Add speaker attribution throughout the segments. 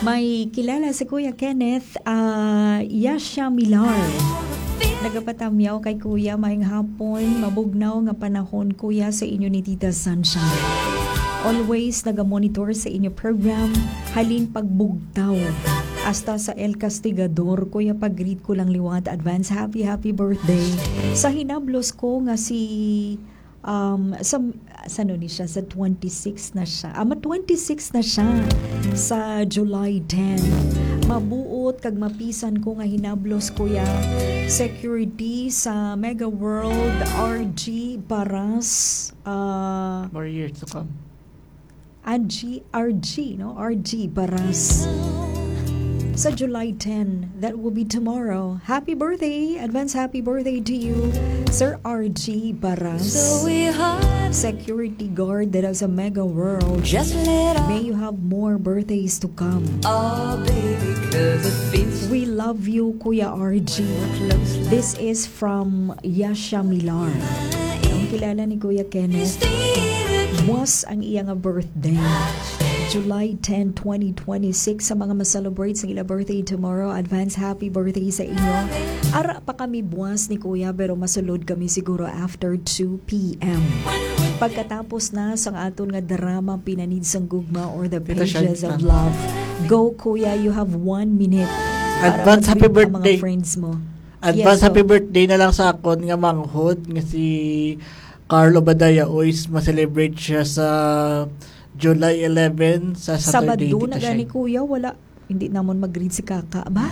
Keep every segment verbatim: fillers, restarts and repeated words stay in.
Speaker 1: May kilala si Kuya Kenneth, uh, Yasha Milar. Nagapatamyaw kay Kuya, maayong hapon, mabugnaw nga panahon Kuya sa inyo ni Tita Sunshine. Always nagamonitor sa inyo program, halin pagbugtaw. Hasta sa El Castigador, Kuya, pag-greet ko lang liwat, advance happy happy birthday. Sa hinablos ko nga si um, sa, sa ano ni siya, sa twenty-six na siya. Ama twenty-six na siya sa July tenth. Mabuot kag mapisan ko nga hinablos Kuya, security sa Mega World R G Paras. Uh,
Speaker 2: More years to come.
Speaker 1: R G, R G, no? R G Paras. Sa July tenth, that will be tomorrow. Happy birthday! Advance happy birthday to you, Sir R G Baras. So security guard that is a Mega World. Just may you have more birthdays to come. Oh, baby, 'cause it feels we love you, Kuya R G. This is from Yasha Milar. Ang kilala ni Kuya Kenneth, was ang iyang birthday. July tenth, twenty twenty-six. Sa mga ma-celebrate sa ila birthday tomorrow, advance happy birthday sa inyo. Ara pa kami buwas ni Kuya, pero masulod kami siguro after two p.m. Pagkatapos na sa aton nga drama Pinanid sang Gugma or The Pages of Love. Go Kuya, you have one minute.
Speaker 2: Advance happy birthday.
Speaker 1: Mga friends mo.
Speaker 2: Advance
Speaker 1: yes, so,
Speaker 2: happy birthday na lang sa akon nga manghod nga si Carlo Badaya Ois, ma-celebrate siya sa July eleventh sa Saturday.
Speaker 1: Sabado na gani Kuya, wala, hindi namon mag-greet si Kaka ba?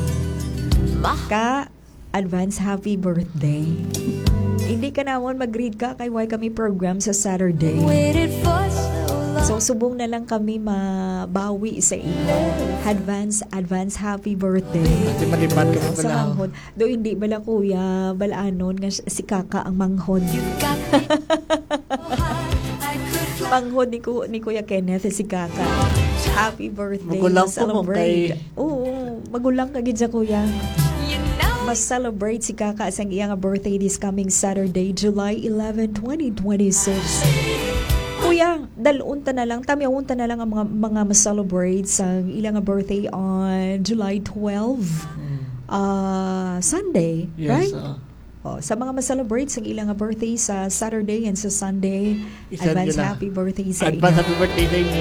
Speaker 1: Ka, advance happy birthday. Hindi ka namon mag-greet ka kay why kami program sa Saturday. So subong na lang kami mabawi sa inyo. Advance, advance happy birthday.
Speaker 2: Kasi malipat ka
Speaker 1: sa manghod. Do hindi bala Kuya, balaanon nga si Kaka ang manghod. Manghod ni, Ku, ni Kuya Kenneth si Kaka. Happy birthday.
Speaker 2: Magulang po mo kay...
Speaker 1: Oo, magulang ka gid sa Kuya. Mas celebrate si Kaka sa iyang birthday this coming Saturday, July eleventh, twenty twenty-six. Kuya, dalunta na lang, tamyaunta na lang ang mga, mga ma-celebrate sa ilang birthday on July twelfth, uh, Sunday,
Speaker 2: yes,
Speaker 1: right?
Speaker 2: Uh,
Speaker 1: Oh, sa mga ma-celebrate sa ilang birthday sa Saturday and sa Sunday,
Speaker 2: Isan
Speaker 1: advance happy birthday sa
Speaker 2: advance
Speaker 1: inyo.
Speaker 2: happy birthday sa inyo.